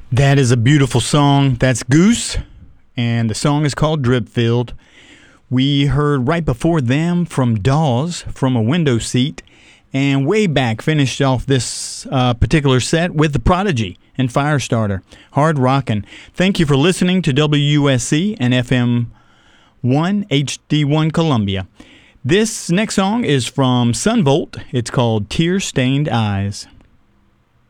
That is a beautiful song. That's Goose, and the song is called Dripfield. We heard right before them from Dawes, From a Window Seat, and way back finished off this particular set with The Prodigy and Firestarter. Hard rockin'. Thank you for listening to WUSC and FM 1 HD1 Columbia. This next song is from Sunvolt. It's called Tear Stained Eyes.